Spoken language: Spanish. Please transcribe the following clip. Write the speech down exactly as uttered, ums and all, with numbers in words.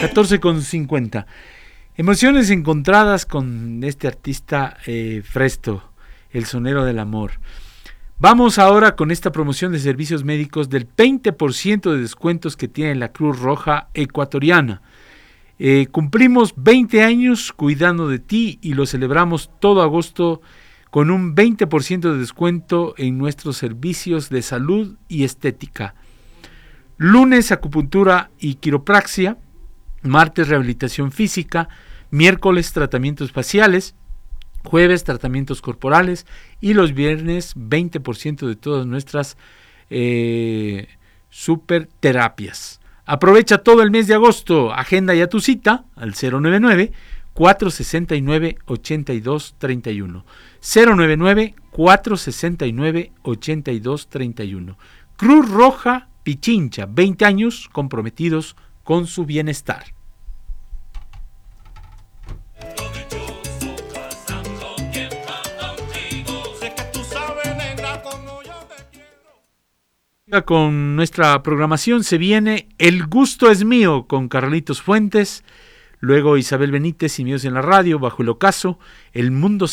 catorce con cincuenta. Emociones encontradas con este artista eh, Fresto, el sonero del amor. Vamos ahora con esta promoción de servicios médicos del veinte por ciento de descuentos que tiene la Cruz Roja Ecuatoriana. Eh, cumplimos veinte años cuidando de ti y lo celebramos todo agosto con un veinte por ciento de descuento en nuestros servicios de salud y estética. Lunes, acupuntura y quiropraxia. Martes, rehabilitación física. Miércoles, tratamientos faciales. Jueves, tratamientos corporales. Y los viernes, veinte por ciento de todas nuestras eh, super terapias. Aprovecha todo el mes de agosto. Agenda ya tu cita al cero noventa y nueve, cuatro sesenta y nueve, ochenta y dos treinta y uno. cero noventa y nueve, cuatro sesenta y nueve, ochenta y dos treinta y uno. Cruz Roja Pichincha, veinte años comprometidos con su bienestar. Con nuestra programación se viene El Gusto es Mío con Carlitos Fuentes, luego Isabel Benítez y Míos en la Radio, Bajo el Ocaso, El Mundo